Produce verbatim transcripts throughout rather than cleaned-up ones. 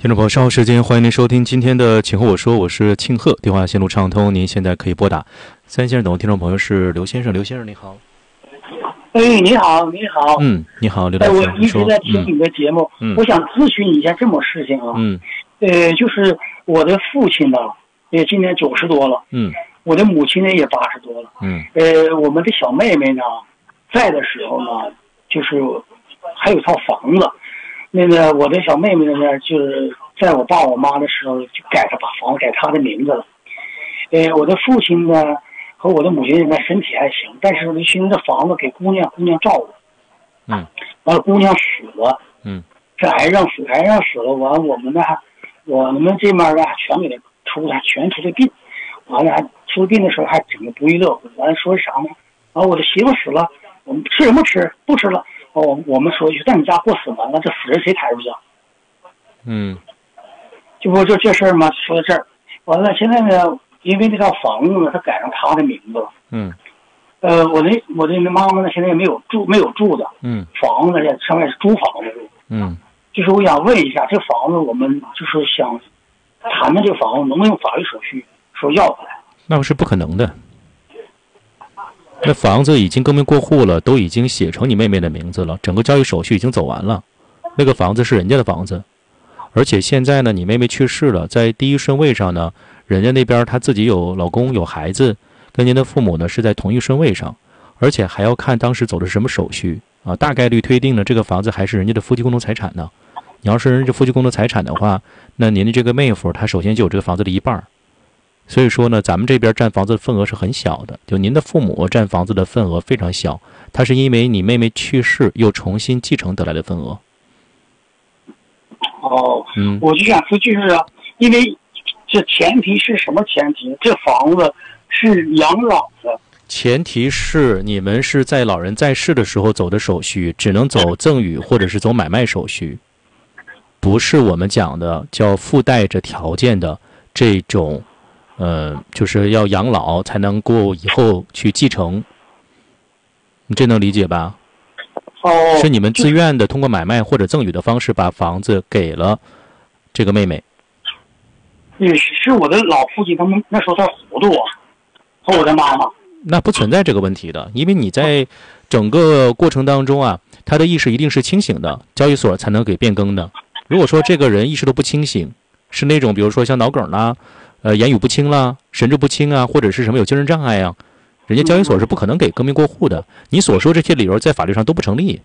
听众朋友，稍后时间欢迎您收听今天的请和我说，我是庆贺，电话线路畅通，您现在可以拨打。三先生等的听众朋友是刘先生，刘先生你好。 哎，你好，你好。 嗯，你好，刘大夫。 我一直在听你的节目， 嗯、 我想咨询一下这么事情啊。 嗯。 呃，就是我的父亲呢，也今年九十多了。 嗯。 我的母亲呢也八十多了。 嗯。 呃，我们的小妹妹呢，在的时候呢，就是还有套房子。那个我的小妹妹呢，就是在我爸我妈的时候就改她把房子改她的名字了。呃，我的父亲呢和我的母亲呢身体还行，但是呢，寻思这房子给姑娘姑娘照顾。 嗯。 完了，姑娘死了。 嗯。 这癌症死，癌症死了，完我们呢，我们这边呢全给他出了，全出的病。完了还出病的时候还整个不亦乐乎。完了说啥呢？啊，我的媳妇死了，我们吃什么吃？不吃了。哦，我们说一句，在你家过死完了，这死人谁抬出去？ 嗯， 就不就这事儿吗？说到这儿，完了，现在呢，因为那套房子呢，他改成他的名字了。 嗯。 呃，我的我的妈妈呢，现在也没有住，没有住的。 嗯。 房子呢，上面是租房子住。 嗯。 就是我想问一下，这房子我们就是想谈的这个房子能不能用法律手续说要回来？ 那是不可能的。那房子已经更名过户了，都已经写成你妹妹的名字了，整个交易手续已经走完了。那个房子是人家的房子，而且现在呢，你妹妹去世了，在第一顺位上呢，人家那边她自己有老公有孩子，跟您的父母呢是在同一顺位上，而且还要看当时走的是什么手续啊。大概率推定呢，这个房子还是人家的夫妻共同财产呢。你要是人家夫妻共同财产的话，那您的这个妹夫他首先就有这个房子的一半。所以说呢，咱们这边占房子的份额是很小的，就您的父母占房子的份额非常小，它是因为你妹妹去世又重新继承得来的份额。 哦， 嗯， 我就想说，就是因为这前提是什么前提？这房子是养老的， 前提是你们是在老人在世的时候走的手续，只能走赠与或者是走买卖手续，不是我们讲的叫附带着条件的这种。呃，就是要养老才能够以后去继承，你这能理解吧？ 哦， 是你们自愿的，通过买卖或者赠与的方式把房子给了这个妹妹。 也是我的老父亲，他们那时候他糊涂啊，和我的妈妈。 那不存在这个问题的，因为你在整个过程当中啊，他的意识一定是清醒的，交易所才能给变更的。如果说这个人意识都不清醒，是那种比如说像脑梗啦。呃，言语不清啦，神志不清啊，或者是什么有精神障碍啊，人家交易所是不可能给更名过户的。你所说这些理由在法律上都不成立。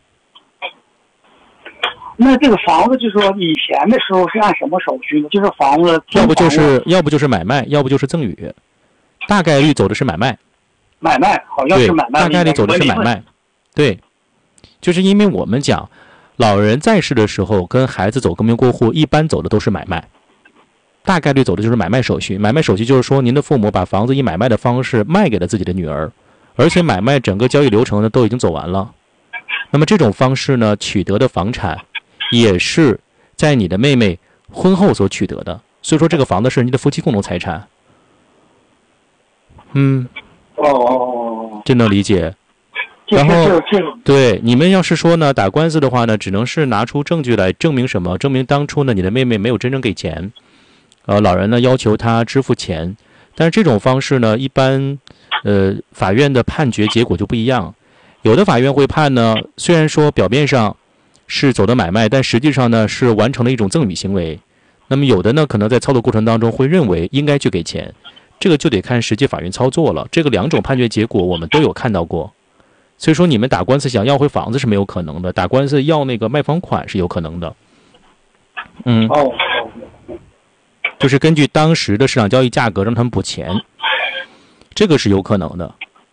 那这个房子，就说以前的时候是按什么手续呢？就是房子， 要不就是要不就是买卖，要不就是赠与，大概率走的是买卖。 买卖好像是买卖， 大概率走的是买卖。对，就是因为我们讲，老人在世的时候跟孩子走更名过户，一般走的都是买卖。大概率走的就是买卖手续，买卖手续就是说，您的父母把房子以买卖的方式卖给了自己的女儿，而且买卖整个交易流程呢都已经走完了。那么这种方式呢取得的房产，也是在你的妹妹婚后所取得的，所以说这个房子是人家的夫妻共同财产。嗯， 哦， 这能理解。然后，对你们要是说呢打官司的话呢，只能是拿出证据来证明什么？证明当初呢你的妹妹没有真正给钱。呃，老人呢要求他支付钱，但是这种方式呢，一般，呃，法院的判决结果就不一样。有的法院会判呢，虽然说表面上是走的买卖，但实际上呢是完成了一种赠与行为。那么有的呢，可能在操作过程当中会认为应该去给钱，这个就得看实际法院操作了。这个两种判决结果我们都有看到过，所以说你们打官司想要回房子是没有可能的，打官司要那个卖房款是有可能的。嗯。 哦。 就是根据当时的市场交易价格让他们补钱，这个是有可能的，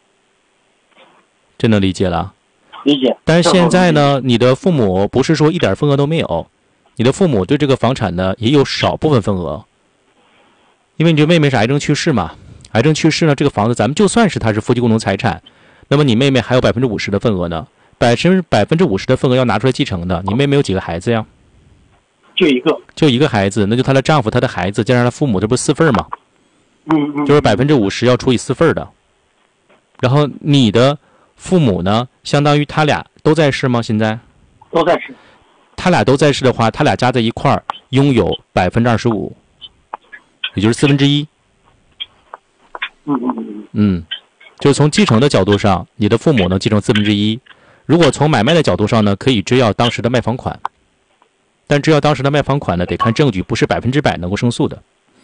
这能理解了？ 理解。 但是现在呢，你的父母不是说一点份额都没有，你的父母对这个房产呢也有少部分份额，因为你这妹妹是癌症去世嘛，癌症去世呢，这个房子咱们就算是它是夫妻共同财产，那么你妹妹还有百分之五十的份额呢，百分百分之五十的份额要拿出来继承的。你妹妹有几个孩子呀？ 就一个， 就一个孩子，那就她的丈夫、她的孩子加上她父母，这不是四份吗？ 嗯嗯， 就是百分之五十要除以四份的。然后你的父母呢，相当于他俩都在世吗？现在都在世。 他俩都在世的话，他俩加在一块儿拥有百分之二十五，也就是四分之一。 嗯嗯嗯嗯，就是从继承的角度上，你的父母能继承四分之一。如果从买卖的角度上呢，可以追要当时的卖房款，但追要当时的卖房款呢，得看证据，不是百分之百能够胜诉的。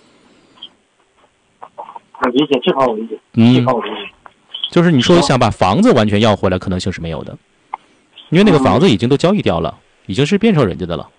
我理解，这块我理解， 嗯， 这块我理解。 就是你说想把房子完全要回来，可能性是没有的，因为那个房子已经都交易掉了，已经是变成人家的了。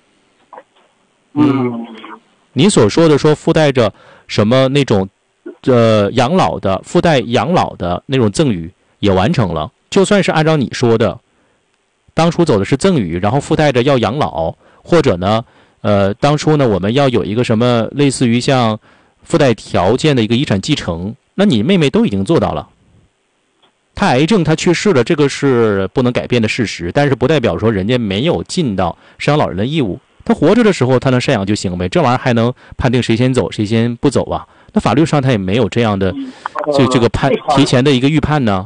嗯， 你所说的说附带着什么那种，呃，养老的附带养老的那种赠与也完成了，就算是按照你说的，当初走的是赠与，然后附带着要养老，或者呢，呃，当初呢我们要有一个什么类似于像附带条件的一个遗产继承，那你妹妹都已经做到了。她癌症，她去世了，这个是不能改变的事实，但是不代表说人家没有尽到赡养老人的义务。他活着的时候，他能赡养就行呗，这玩意儿还能判定谁先走谁先不走啊？那法律上他也没有这样的这这个判提前的一个预判呢。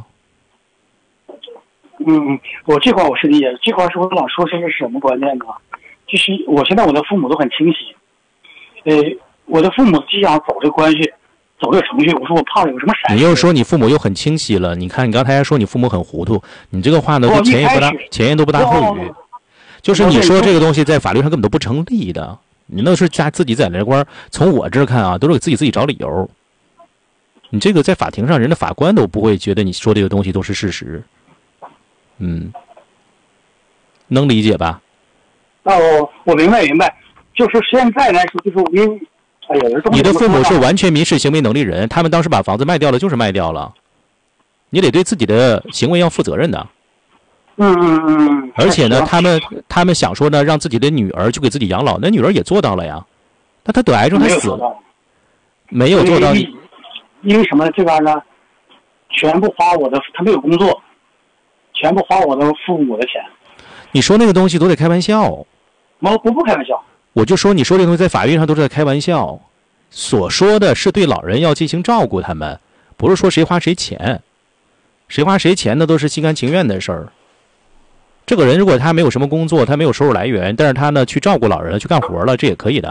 嗯，我这块我是理解，这块是我想说是是什么观念呢？就是我现在我的父母都很清晰，呃，我的父母既想走这关系，走这个程序，我说我怕有什么闪失。 你又说你父母又很清晰了，你看你刚才还说你父母很糊涂，你这个话呢，前言不搭前言都不搭后语。就是你说这个东西在法律上根本都不成立的，你那是加自己在那块儿，从我这儿看啊，都是给自己自己找理由。你这个在法庭上，人的法官都不会觉得你说这个东西都是事实。嗯，能理解吧？ 哦，我明白明白，就是现在来说，就是因为，哎呀， 你的父母是完全民事行为能力人，他们当时把房子卖掉了，就是卖掉了，你得对自己的行为要负责任的。 嗯嗯嗯。 而且呢，他们他们想说呢，让自己的女儿去给自己养老，那女儿也做到了呀。那她得癌症，她死了，没有做到。 因为什么？这边呢，全部花我的，他没有工作，全部花我的父母的钱。 你说那个东西都得开玩笑。 我不不开玩笑。 我就说你说这东西在法律上都是在开玩笑，所说的是对老人要进行照顾，他们不是说谁花谁钱，谁花谁钱那都是心甘情愿的事儿。这个人如果他没有什么工作，他没有收入来源，但是他呢去照顾老人了，去干活了，这也可以的。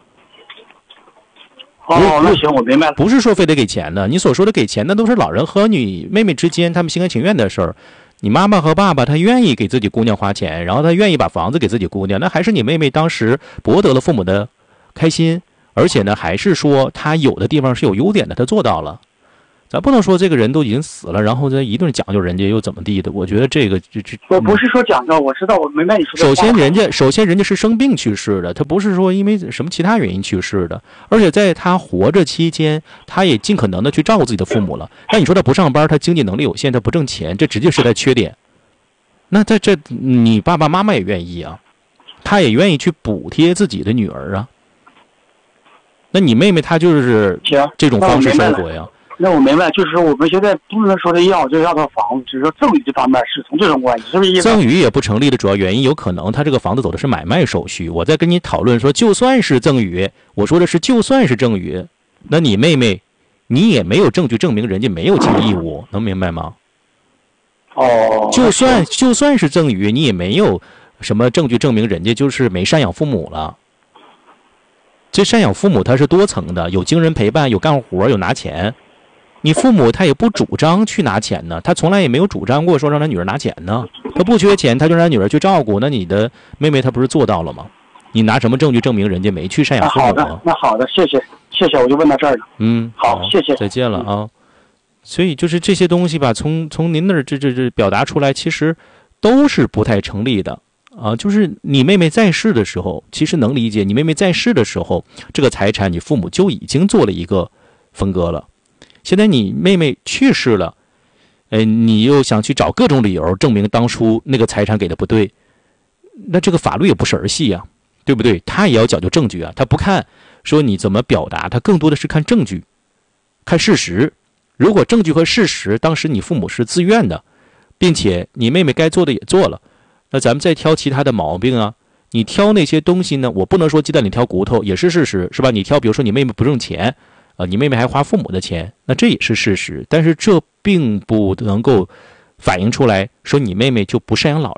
哦，那行，我明白了。 不是说非得给钱的，你所说的给钱，那都是老人和你妹妹之间他们心甘情愿的事儿。你妈妈和爸爸他愿意给自己姑娘花钱，然后他愿意把房子给自己姑娘，那还是你妹妹当时博得了父母的开心，而且呢还是说他有的地方是有优点的，他做到了。咱不能说这个人都已经死了，然后再一顿讲究人家又怎么地的。我觉得这个这这我不是说讲究，我知道，我明白你说的。 首先，人家首先人家是生病去世的，他不是说因为什么其他原因去世的。而且在他活着期间，他也尽可能的去照顾自己的父母了。那你说他不上班，他经济能力有限，他不挣钱，这直接是他缺点。那在这，你爸爸妈妈也愿意啊，他也愿意去补贴自己的女儿啊。那你妹妹她就是这种方式生活呀。 那我明白，就是说我们现在不能说的要就要套房子，只是说赠与这方面是从这种关系，是不是意思？ 赠与也不成立的主要原因，有可能他这个房子走的是买卖手续。我在跟你讨论说，就算是赠与，我说的是就算是赠与，那你妹妹，你也没有证据证明人家没有尽义务，能明白吗？ 哦， 就算就算是赠与，你也没有什么证据证明人家就是没赡养父母了。这赡养父母他是多层的，有经人陪伴，有干活，有拿钱。你父母他也不主张去拿钱呢，他从来也没有主张过说让他女儿拿钱呢。他不缺钱，他就让女儿去照顾。那你的妹妹她不是做到了吗？你拿什么证据证明人家没去赡养父母？ 好的，那好的，谢谢，谢谢，我就问到这儿了。 嗯， 好，谢谢， 再见了啊。所以就是这些东西吧，从从您那儿这这这表达出来，其实都是不太成立的啊。就是你妹妹在世的时候，其实能理解，你妹妹在世的时候，这个财产你父母就已经做了一个分割了。现在你妹妹去世了，呃，你又想去找各种理由证明当初那个财产给的不对，那这个法律也不是儿戏呀，对不对？他也要讲究证据啊，他不看说你怎么表达，他更多的是看证据，看事实。如果证据和事实当时你父母是自愿的，并且你妹妹该做的也做了，那咱们再挑其他的毛病啊，你挑那些东西呢，我不能说鸡蛋里挑骨头，也是事实，是吧？你挑比如说你妹妹不挣钱，呃，你妹妹还花父母的钱，那这也是事实，但是这并不能够反映出来说你妹妹就不赡养老人，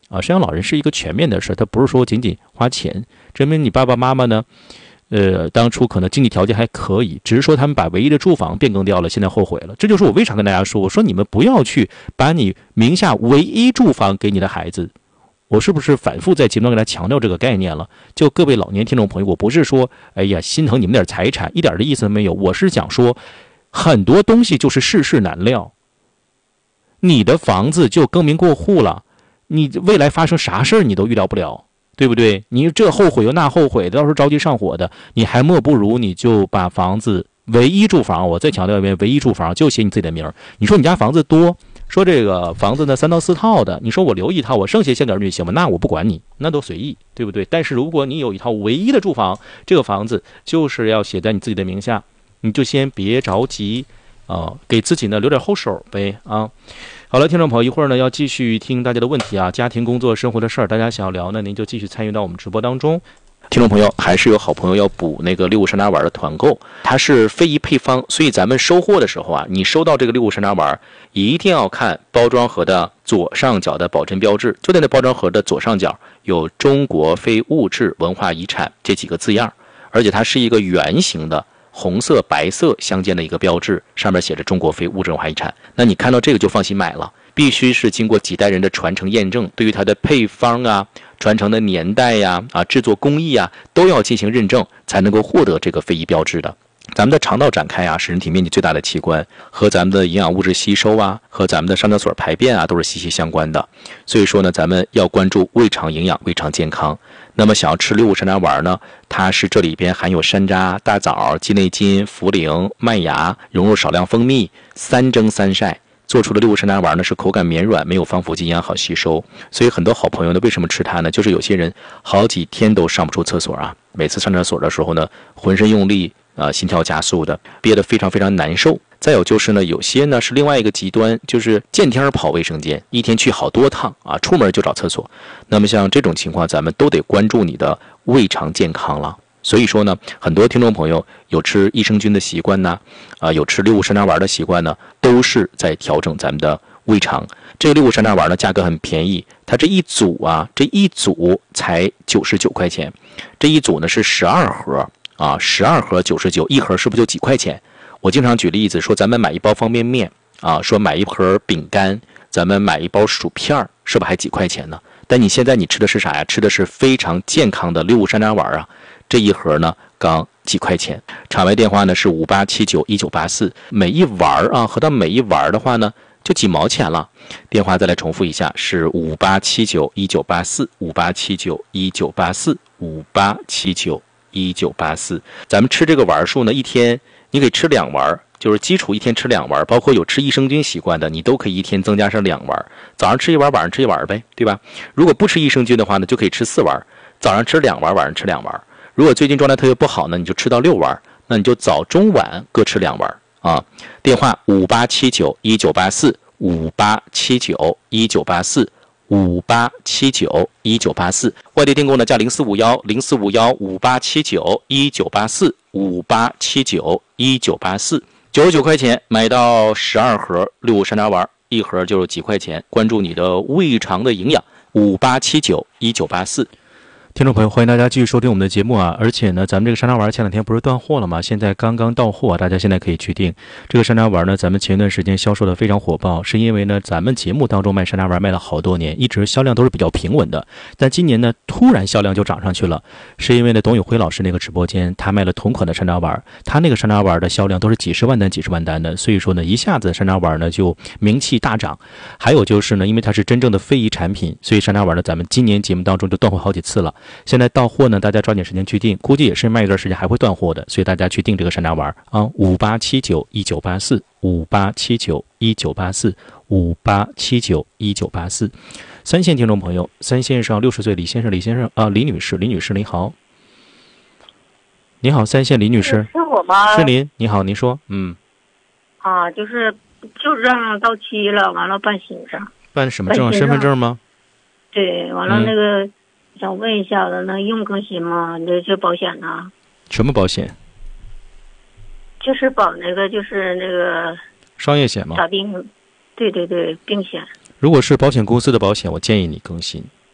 啊，赡养老人是一个全面的事，它不是说仅仅花钱。证明你爸爸妈妈呢，呃，当初可能经济条件还可以，只是说他们把唯一的住房变更掉了，现在后悔了。这就是我为啥跟大家说，我说你们不要去把你名下唯一住房给你的孩子。我是不是反复在节目中给大家强调这个概念了？就各位老年听众朋友，我不是说，哎呀，心疼你们点财产，一点的意思都没有。我是想说，很多东西就是世事难料。你的房子就更名过户了，你未来发生啥事儿你都预料不了，对不对？你这后悔又那后悔，到时候着急上火的，你还莫不如你就把房子唯一住房，我再强调一遍，唯一住房就写你自己的名儿。你说你家房子多，说这个房子呢三到四套的，你说我留一套，我剩下先给儿女行吗？那我不管你，那都随意，对不对？但是如果你有一套唯一的住房，这个房子就是要写在你自己的名下，你就先别着急啊、呃，给自己呢留点后手呗啊。好了，听众朋友，一会儿呢要继续听大家的问题啊，家庭、工作、生活的事儿，大家想要聊呢，您就继续参与到我们直播当中。听众朋友，还是有好朋友要补那个六物山楂丸的团购，它是非遗配方，所以咱们收货的时候啊，你收到这个六物山楂丸，一定要看包装盒的左上角的保真标志，就在那包装盒的左上角有中国非物质文化遗产这几个字样，而且它是一个圆形的红色白色相间的一个标志，上面写着中国非物质文化遗产。那你看到这个就放心买了，必须是经过几代人的传承验证，对于它的配方啊、传承的年代呀、啊、制作工艺啊，都要进行认证，才能够获得这个非遗标志的。咱们的肠道展开啊，是人体面积最大的器官，和咱们的营养物质吸收啊，和咱们的上厕所排便啊，都是息息相关的。所以说呢，咱们要关注胃肠营养、胃肠健康。那么想要吃六物山楂丸呢，它是这里边含有山楂、大枣、鸡内金、茯苓、麦芽，融入少量蜂蜜，三蒸三晒做出的六物山楂丸呢，是口感绵软，没有防腐剂，营养好吸收。所以很多好朋友呢，为什么吃它呢？就是有些人好几天都上不出厕所啊，每次上厕所的时候呢，浑身用力啊、呃，心跳加速的，憋得非常非常难受。再有就是呢，有些呢是另外一个极端，就是见天跑卫生间，一天去好多趟啊，出门就找厕所。那么像这种情况，咱们都得关注你的胃肠健康了。所以说呢，很多听众朋友有吃益生菌的习惯呢，啊、呃，有吃六物山楂丸的习惯呢，都是在调整咱们的胃肠。这个六物山楂丸呢，价格很便宜，它这一组啊，这一组才九十九块钱，这一组呢是十二盒啊，十二盒九十九，一盒是不是就几块钱？我经常举例子说，咱们买一包方便面啊，说买一盒饼干，咱们买一包薯片，是不是还几块钱呢？但你现在你吃的是啥呀？吃的是非常健康的六物山楂丸啊，这一盒呢刚几块钱。场外电话呢是五八七九一九八四，每一丸啊，合到每一丸的话呢就几毛钱了。电话再来重复一下，是五八七九一九八四，五八七九一九八四，五八七九一九八四。咱们吃这个丸数呢，一天你可以吃两丸，就是基础一天吃两丸，包括有吃益生菌习惯的，你都可以一天增加上两丸，早上吃一丸，晚上吃一丸呗，对吧？如果不吃益生菌的话呢，就可以吃四丸，早上吃两丸，晚上吃两丸。如果最近状态特别不好呢，你就吃到六丸，那你就早中晚各吃两丸啊。电话五八七九一九八四，五八七九一九八四，五八七九一九八四。外地订购呢加零四五幺零四五幺五八七九一九八四，五八七九一九八四。九十九块钱买到十二盒六物山楂丸，一盒就是几块钱。关注你的胃肠的营养，五八七九一九八四。听众朋友，欢迎大家继续收听我们的节目啊！而且呢，咱们这个山楂丸前两天不是断货了吗？现在刚刚到货，大家现在可以去订这个山楂丸呢。咱们前一段时间销售的非常火爆，是因为呢，咱们节目当中卖山楂丸卖了好多年，一直销量都是比较平稳的。但今年呢，突然销量就涨上去了，是因为呢，董宇辉老师那个直播间他卖了同款的山楂丸，他那个山楂丸的销量都是几十万单、几十万单的，所以说呢，一下子山楂丸呢就名气大涨。还有就是呢，因为它是真正的非遗产品，所以山楂丸呢，咱们今年节目当中就断货好几次了。现在到货呢，大家抓紧时间去订，估计也是卖一段时间还会断货的，所以大家去订这个山楂丸啊，五八七九一九八四，五八七九一九八四，五八七九一九八四。三线听众朋友，三线上六十岁李先生，李先生啊，李女士，李女士您好，你好，三线李女士， 是我吗？ 是您，你好，您说，嗯， 啊，就是旧证到期了，完了办新证， 办什么证？身份证吗？ 对，完了那个。嗯，想问一下子，那用更新吗？这这保险呢？ 什么保险？ 就是保那个，就是那个商业险吗？ 打病，对对对，病险。 如果是保险公司的保险，我建议你更新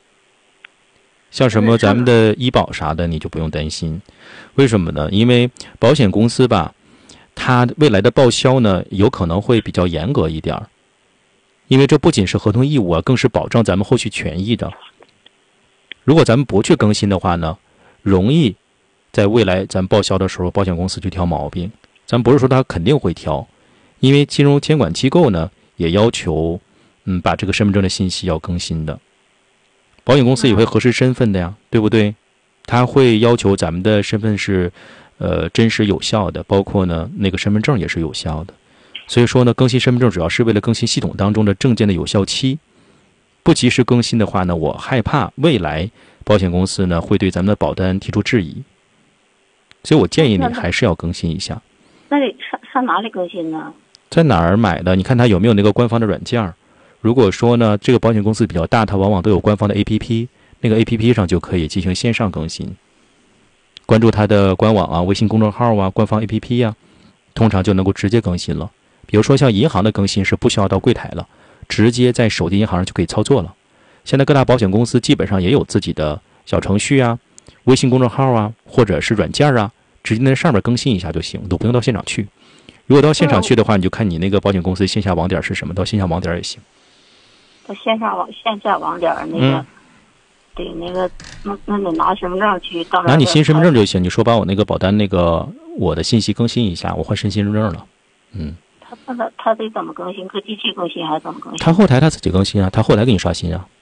像什么咱们的医保啥的，你就不用担心。为什么呢？因为保险公司吧，它未来的报销呢，有可能会比较严格一点儿，因为这不仅是合同义务啊，更是保障咱们后续权益的。如果咱们不去更新的话呢，容易在未来咱报销的时候，保险公司去挑毛病。咱不是说他肯定会挑，因为金融监管机构呢也要求，嗯，把这个身份证的信息要更新的。保险公司也会核实身份的呀，对不对？他会要求咱们的身份是，呃，真实有效的，包括呢那个身份证也是有效的。所以说呢，更新身份证主要是为了更新系统当中的证件的有效期。不及时更新的话呢，我害怕未来保险公司呢会对咱们的保单提出质疑。所以我建议你还是要更新一下。 那得上上哪里更新呢？ 在哪儿买的？你看它有没有那个官方的软件儿。如果说呢，这个保险公司比较大，它往往都有官方的 A P P， 那个 A P P 上就可以进行线上更新。关注它的官网啊、微信公众号啊、官方 A P P 啊，通常就能够直接更新了。比如说像银行的更新是不需要到柜台了，直接在手机银行上就可以操作了。现在各大保险公司基本上也有自己的小程序啊、微信公众号啊，或者是软件啊，直接在上面更新一下就行，都不用到现场去。如果到现场去的话，你就看你那个保险公司线下网点是什么，到线下网点也行。 到线下网线下网点那个， 嗯、 对那个那那得拿身份证去到那。 拿你新身份证就行，你说把我那个保单那个我的信息更新一下，我换新身份证了。嗯。 他他他得怎么更新？搁机器更新还是怎么更新？ 他后台他自己更新啊，他后台给你刷新啊。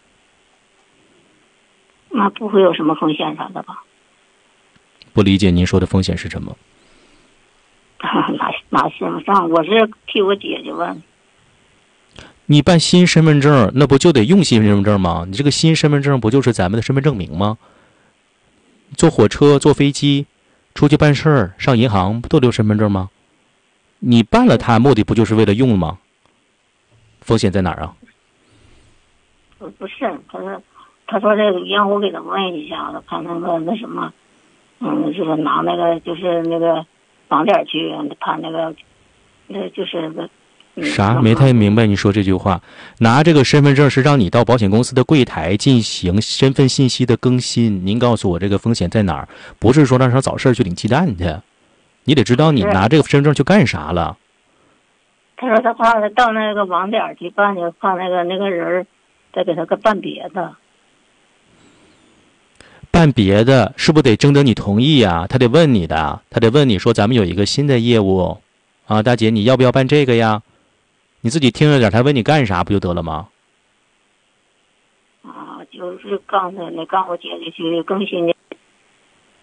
那不会有什么风险啥的吧？ 不理解您说的风险是什么？ 哪哪身份证？我是替我姐姐问。 你办新身份证，那不就得用新身份证吗？你这个新身份证不就是咱们的身份证明吗？坐火车、坐飞机、出去办事儿、上银行，不都留身份证吗？你办了它，目的不就是为了用吗？风险在哪儿啊？ 不不是，他说他说这个让我给他问一下子，看那个那什么，嗯，就是拿那个就是那个网点去，他那个那就是那个。 啥？没太明白你说这句话。拿这个身份证是让你到保险公司的柜台进行身份信息的更新。您告诉我这个风险在哪儿？不是说让他早事去领鸡蛋去，你得知道你拿这个身份证去干啥了。 他说他怕到那个网点去办去，怕那个那个人再给他个办别的。 办别的是不是得征得你同意呀？他得问你的，他得问你说咱们有一个新的业务啊，大姐你要不要办这个呀？你自己听着点，他问你干啥不就得了吗？ 啊，就是刚才那刚我姐姐去更新的。